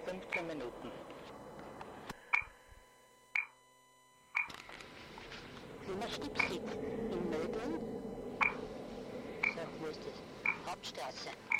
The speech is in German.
15 Minuten. Kümmerstück in Mödling. So, wo ist das? Hauptstraße.